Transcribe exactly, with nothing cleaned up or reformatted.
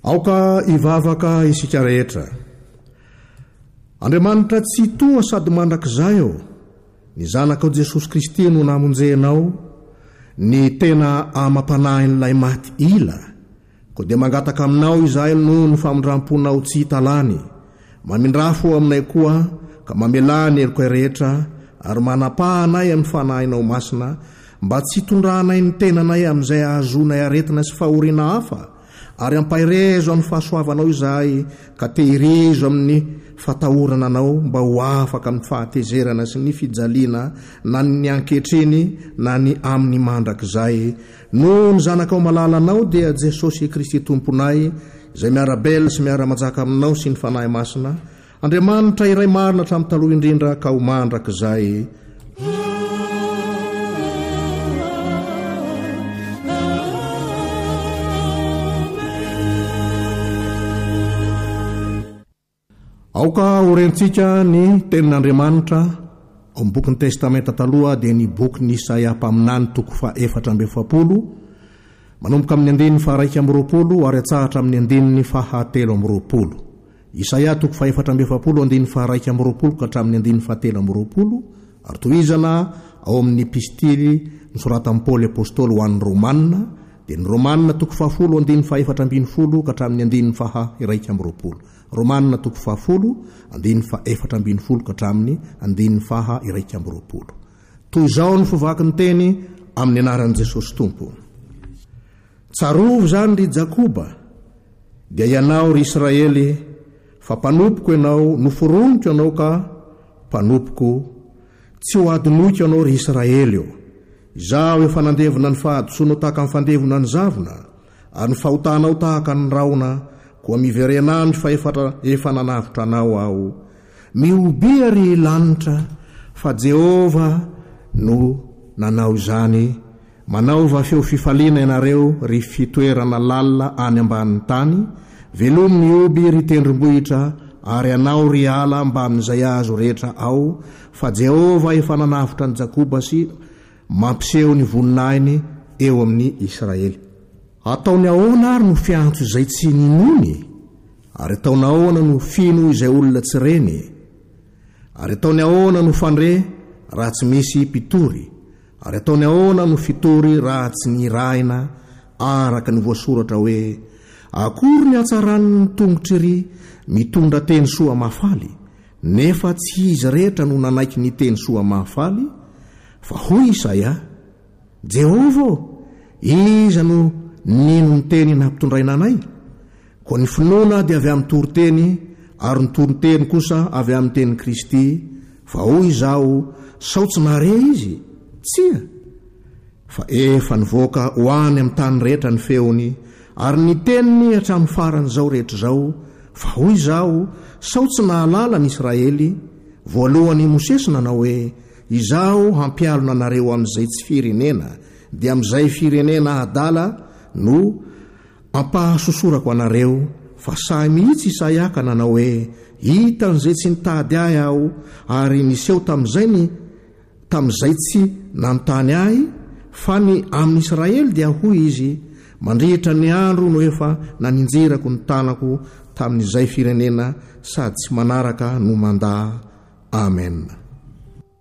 aoka ivavaka isika rehetra. Andriamanitra tsy toa sady mandrakizay ao. Ny zanakao Jesosy Kristy no namonjenao, ny tena amam-panahin'ilay maty ila, ko dia mangataka aminao izahay no ny famindramponao tsy hitalany. Mamindrafo aminay koa ka mamelany eriko rehetra ary manapahanay amin'ny fanahinao masina, mba tsy tondrahanay ny tenanay amin'izay ahazonay aretina sy fahoriana hafa, ary ampairezo amin'ny fahasoavanao izahay ka tehirizo amin'ny fatahorana anao mba ho afaka amin'ny fahatezerana sy ny fijaliana na ny ankehitriny na ny amin'ny mandrakizay. No ny zanakao malalanao dia Jesosy Kristy tomponay, izay miarabela sy miara-manjaka aminao sy ny fanahy masina. Andriamanitra iray marina hatramin'ny taloha indrindra ka ho mandrakizay. Aoka orentsika ny tenin'Andriamanitra ao amin'ny bokin'ny testamenta taloha dia ny bokin'ny Isaia mpaminany toko fa efatra amby efapolo manomboka amin'ny andininy fa raika amby roapolo ary atsahatra amin'ny andininy fa hatelo amby roapolo. Isaia toko fa efatra amby efapolo andininy fa raika amby roapolo ka hatramin'ny andininy fa telo amby roapolo, ary tohizana ao amin'ny epistily nosoratan'i Paoly apôstôly ho an'ny Romanina, dia ny Romanina toko fahafolo andininy fa efatra ambin'ny folo ka hatramin'ny andininy fa iraika amby roapolo. Romanina toko fahafolo andininy fa efatra ambin'ny folo ka hatramin'ny andininy fa iraika amby roapolo. Toy izao ny fivaky ny teny amin'ny anaran'i Jesosy Tompo. Tsarovo zany ry Jakoba, dia ianao ry Israely, fa mpanompoka ianao, noforoniko ianao ka mpanompoka, tsy ho adinoiko ianao ry Israely. Izaho efa nandevona ny fahadisoanao tahaka ny fandevona ny zavona, ary ny fahotanao tahaka ny raona, koa miverenany fa efa nanavitra anao aho. Miobia ry lanitra, fa Jehova no nanao izany. Manaova feo fifaliana ianareo ry fitoerana lalina any ambanin'ny tany, velomy mioby ry tendrombohitra, ary anao ry ala mba amin'izay azo rehetra ao, fa Jehova efa nanavitra ny Jakoba sy mampiseho ny voninahiny eo amin'ny Israely. Ataony ahoana ary no fiantso izay tsy ninony, ary ataony ahoana no fino izay olona tsy reny, ary ataony ahoana no fandre raha tsy misy mpitory, ary ataony ahoana no fitory raha tsy nirahina, araka ny voasoratra hoe akory ny hatsaran'ny tongotry ry mitondra teny soa mahafaly, nefa tsy izy rehetra no nanaiky ny teny soa mahafaly, fa hoy Isaia, Jehova iza no nino ny teny nampitondraina anay, koa ny finoana dia avy amin'ny toroteny, ary ny toroteny kosa avy amin'ny teny Kristy. Fa hoy izao, sao tsy nahare izy? Tsia, fa efa nivoaka ho any amin'ny tany rehetra ny feony, ary ny teniny hatramin'ny faran'izao rehetra zao. Fa hoy izao, sao tsy nahalala ny Israely? Voalohany Mosesy nanao hoe, izaho hampialona anareo amin'izay tsy firenena, dia amin'izay firenena adala no ampahasosorako anareo. Fa sahy mihitsy Isaia ka nanao hoe, hita n'izay tsy nitady ahy aho, ary niseho tamin'izay ny tamin'izay tsy nanontany ahy, fa ny amin'ny Israely dia hoy izy, mandrihitra ny andro no efa naninjirako ny tanako tamin'izay firenena, sady tsy manaraka no mandà. Amen.